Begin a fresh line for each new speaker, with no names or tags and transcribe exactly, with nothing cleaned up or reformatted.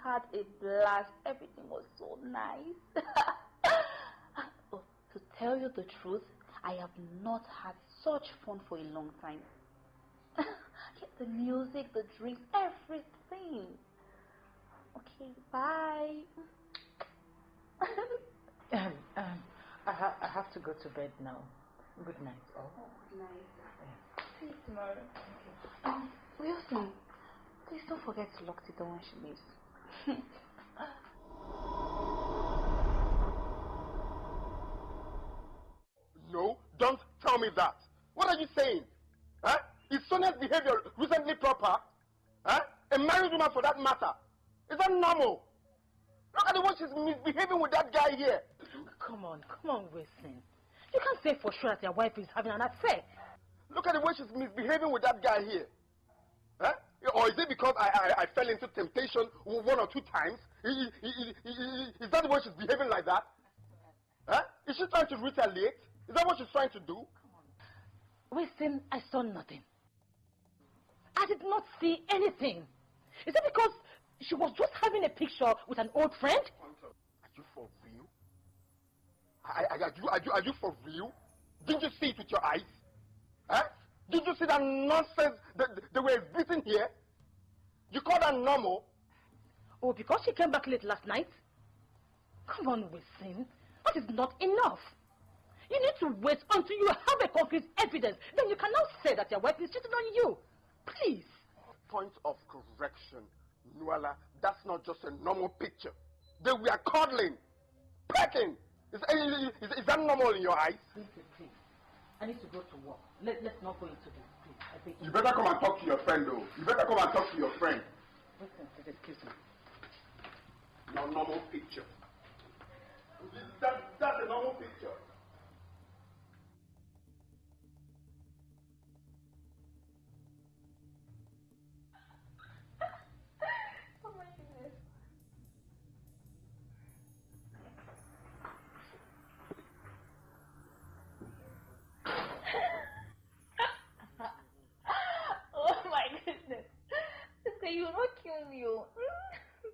had a blast. Everything was so nice. Oh, to tell you the truth, I have not had such fun for a long time. The music, the drinks, everything. Okay, bye.
um, um, I, ha I have to go to bed now. Good night. Oh,
oh good night.
Yeah.
See you tomorrow. Okay. Um, Wilson, please don't forget to lock the door when she leaves.
No, don't tell me that. What are you saying? Huh? Is Sonia's behavior recently proper? Huh? A married woman for that matter. Is that normal? Look at the way she's misbehaving with that guy here.
Come on, come on, Wilson. You can't say for sure that your wife is having an affair.
Look at the way she's misbehaving with that guy here. Huh? Or is it because I, I, I fell into temptation one or two times? Is, is, is, is that the way she's behaving like that? Huh? Is she trying to retaliate? Is that what she's trying to do?
Come on. Wilson, I saw nothing. I did not see anything. Is it because she was just having a picture with an old friend?
Are you for real? Are, are, you, are, you, are you for real? Didn't you see it with your eyes? Huh? Did you see that nonsense that they were exhibiting here? You call that normal?
Oh, because she came back late last night? Come on, Wilson. That is not enough. You need to wait until you have a concrete evidence. Then you can now say that your wife is cheating on you. Please.
Point of correction, Nuala. That's not just a normal picture. They were cuddling, pecking. Is, is, is, is that normal in your eyes?
Please, please. I need to go to work. Let, let's not go into this, please. I beg you.
You better come and talk to your friend, though. You better come and talk to your friend.
Listen, please, excuse me.
No normal picture. That, that's a normal picture.